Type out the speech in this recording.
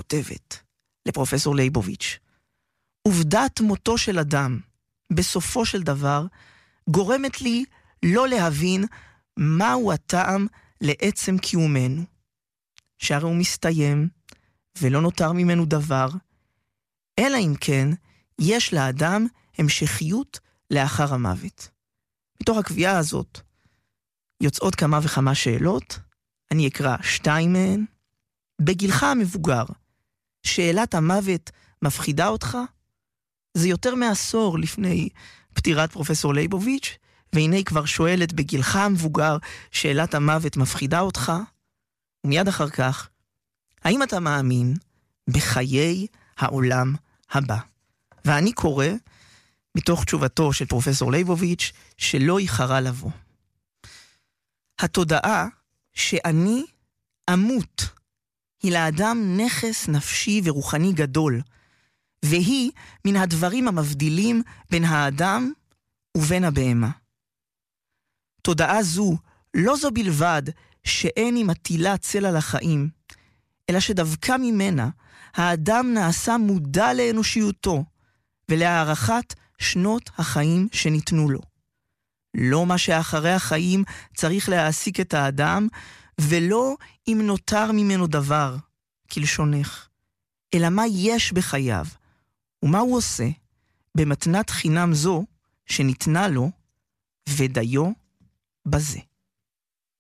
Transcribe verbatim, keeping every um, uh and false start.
כותבת לפרופסור ליבוביץ', עובדת מותו של אדם, בסופו של דבר, גורמת לי לא להבין מהו הטעם לעצם קיומנו. שהרי הוא מסתיים, ולא נותר ממנו דבר, אלא אם כן יש לאדם המשכיות לאחר המוות. מתוך הקביעה הזאת יוצאות כמה וכמה שאלות, אני אקרא שתיים מהן. בגילך המבוגר, שאלת המוות מפחידה אותך? זה יותר מעשור לפני פטירת פרופסור ליבוביץ', והנה היא כבר שואלת בגילך המבוגר, שאלת המוות מפחידה אותך? ומיד אחר כך, האם אתה מאמין בחיי העולם הבא? ואני קורא מתוך תשובתו של פרופסור ליבוביץ' שלא איחרה לבוא. התודעה שאני אמות היא לאדם נכס נפשי ורוחני גדול, והיא מן הדברים המבדילים בין האדם ובין הבהמה. תודעה זו לא זו בלבד שאין היא מטילה צל על החיים, אלא שדווקא ממנה האדם נעשה מודע לאנושיותו ולהערכת שנות החיים שניתנו לו. לא מה שאחרי החיים צריך להעסיק את האדם, ולא אם נותר ממנו דבר, כלשונך, אלא מה יש בחייו, ומה הוא עושה במתנת חינם זו שניתנה לו, ודיו בזה.